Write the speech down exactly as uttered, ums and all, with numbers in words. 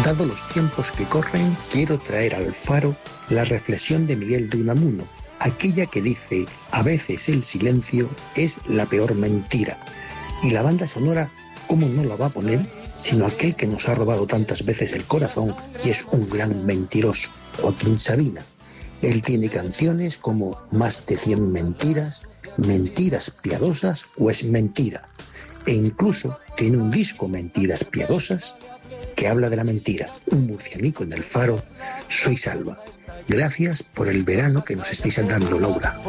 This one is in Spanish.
Dados los tiempos que corren, quiero traer al Faro la reflexión de Miguel de Unamuno, aquella que dice: a veces el silencio es la peor mentira. Y la banda sonora, ¿cómo no la va a poner? Sino aquel que nos ha robado tantas veces el corazón y es un gran mentiroso, Joaquín Sabina. Él tiene canciones como Más de cien mentiras, Mentiras piadosas o Es mentira. E incluso tiene un disco, Mentiras piadosas, que habla de la mentira. Un murcianico en el Faro, soy Salva. Gracias por el verano que nos estáis dando, Laura.